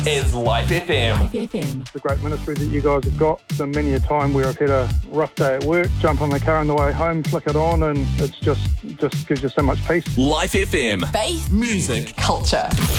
is Life FM. It's a great ministry that you guys have got. There's been many a time where I've had a rough day at work, jump on the car on the way home, flick it on, and it's just gives you so much peace. Life FM. Faith, music, culture.